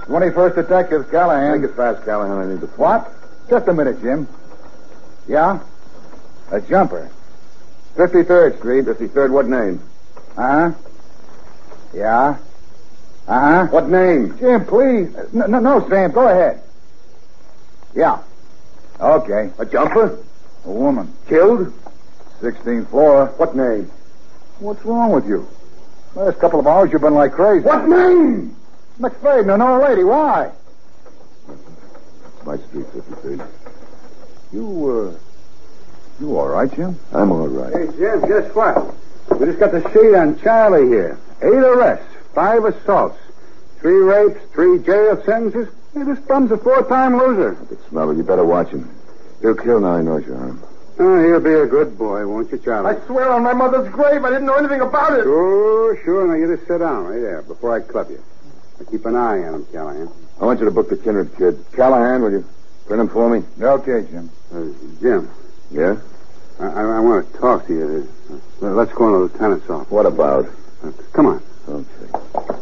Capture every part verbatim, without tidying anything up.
twenty-first Detectives, Callahan. Make it fast, Callahan. I need the phone. What? Just a minute, Jim. Yeah? A jumper. fifty-third Street. fifty-third, what name? Uh-huh. Yeah? Uh-huh. What name? Jim, please. No, no, no, Sam. Go ahead. Yeah. Okay. A jumper? A woman. Killed? sixteenth floor. What name? What's wrong with you? Last couple of hours you've been like crazy. What name? McFadden, an old lady. Why? My street, fifty-third. You, uh... You all right, Jim? I'm all right. Hey, Jim, guess what? We just got the sheet on Charlie here. Eight arrests, five assaults, three rapes, three jail sentences. Hey, this bum's a four-time loser. I could smell it. You better watch him. He'll kill now he knows you're armed. Oh, he'll be a good boy, won't you, Charlie? I swear on my mother's grave I didn't know anything about it. Sure, sure. Now, you just sit down right there before I club you. Now, keep an eye on him, Callahan. I want you to book the Kindred kid. Callahan, will you print him for me? Okay, Jim. Uh, Jim. Yeah? I, I, I want to talk to you. Uh, let's go in the lieutenant's office. What about? Uh, come on. Okay.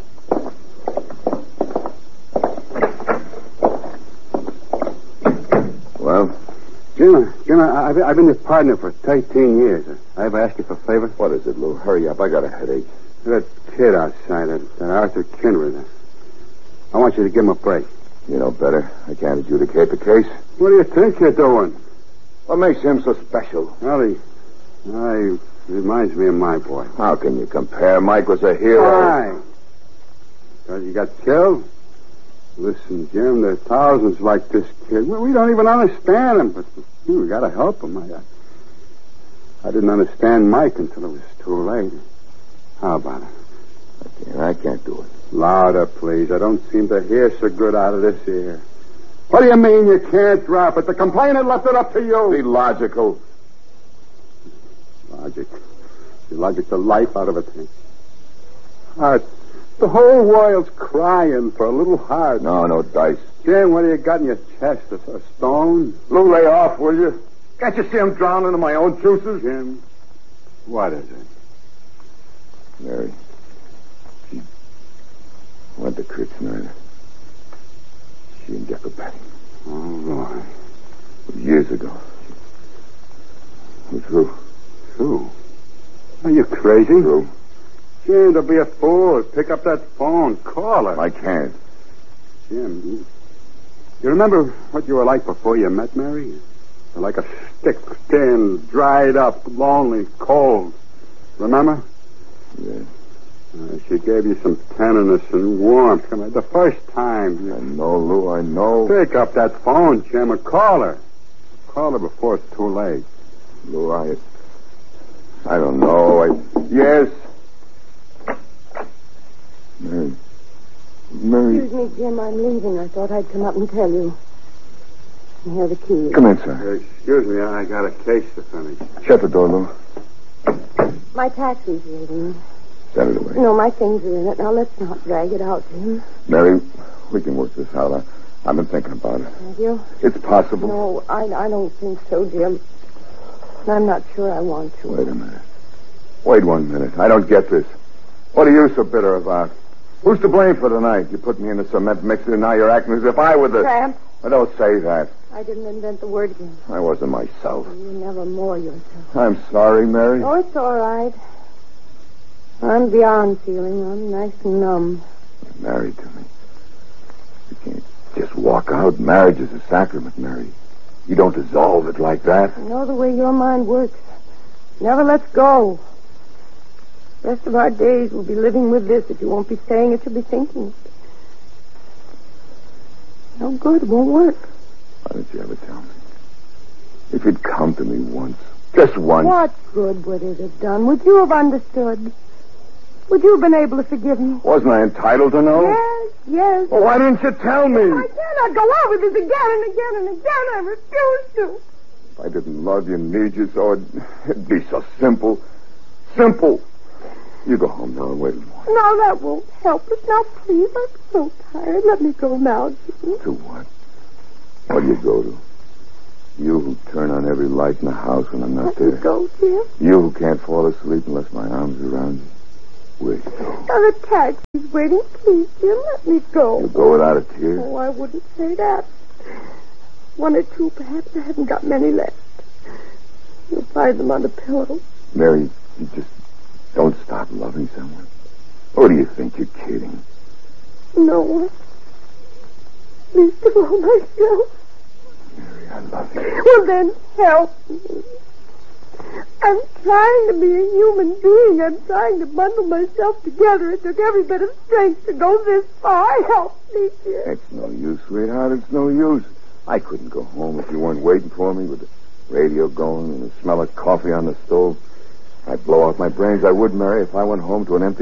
Well? Jim, Jim, I, I've, I've been your partner for thirteen years. I ever asked you for a favor? What is it, Lou? Hurry up. I got a headache. That kid outside, that, that Arthur Kindred. I want you to give him a break. You know better. I can't adjudicate the case. What do you think you're doing? What makes him so special? Well, he, uh, he reminds me of my boy. How can you compare? Mike was a hero. Why? Because he got killed? Listen, Jim, there are thousands like this kid. We, we don't even understand him, but we got to help him. I, I didn't understand Mike until it was too late. How about it? I can't, I can't do it. Louder, please. I don't seem to hear so good out of this ear. What do you mean you can't drop it? The complainant left it up to you. Be logical. Logic. You logic the life out of a thing. Heart. The whole world's crying for a little heart. No, no dice. Jim, what do you got in your chest? A, a stone? Lou, lay off, will you? Can't you see I'm drowning in my own juices? Jim, what is it? Mary. She went to Critz night. She and Decker Patty. Oh, Lord. Years ago. It was Lou. Who? Are you crazy? Lou. Jim, don't be a fool. Pick up that phone. Call her. I can't. Jim, you, you remember what you were like before you met Mary? You were like a stick, thin, dried up, lonely, cold. Remember? Yeah. Uh, she gave you some tenderness and warmth. Come on, the first time. You... I know, Lou, I know. Pick up that phone, Jim, and call her. Call her before it's too late. Lou, I... I don't know. I... Yes? Mary. Mary. Excuse me, Jim, I'm leaving. I thought I'd come up and tell you. And here are the keys. Come in, sir. Uh, excuse me, I got a case to finish. Shut the door, Lou. My taxi's waiting. Send it away. No, my things are in it. Now, let's not drag it out, Jim. Mary, we can work this out. I, I've been thinking about it. Have you? It's possible. No, I, I don't think so, Jim. I'm not sure I want to. Wait a minute. Wait one minute. I don't get this. What are you so bitter about? Who's to blame for tonight? You put me in the cement mixer, and now you're acting as if I were the... Tramp. Oh, don't say that. I didn't invent the word again. I wasn't myself. You never more yourself. I'm sorry, Mary. Oh, it's all right. I'm beyond feeling. I'm nice and numb. You're married to me. You can't just walk out. Marriage is a sacrament, Mary. You don't dissolve it like that. I know the way your mind works. Never lets go. The rest of our days we'll be living with this. If you won't be saying it, you'll be thinking it. No good. It won't work. Why didn't you ever tell me? If you'd come to me once. Just once. What good would it have done? Would you have understood? Would you have been able to forgive me? Wasn't I entitled to know? Yes, yes. Well, why didn't you tell me? I cannot go on with this again and again and again. I refuse to. If I didn't love you and need you so, it'd, it'd be so simple. Simple. You go home now and wait in the morning. No, that won't help us. Now, please, I'm so tired. Let me go now, Jim. To what? What do you go to? You who turn on every light in the house when I'm not Let there. me go, Jim. You who can't fall asleep unless my arms are around you. Where'd you go? Now, the taxi's waiting. Please, Jim, let me go. You go without a tear? Oh, I wouldn't say that. One or two, perhaps. I haven't got many left. You'll find them on the pillow. Mary, you just don't stop loving someone. Or do you think you're kidding? No one. Least of all myself. Mary, I love you. Well, then, help me. I'm trying to be a human being. I'm trying to bundle myself together. It took every bit of strength to go this far. Help me, dear. It's no use, sweetheart. It's no use. I couldn't go home if you weren't waiting for me with the radio going and the smell of coffee on the stove. I'd blow out my brains. I would, Mary, if I went home to an empty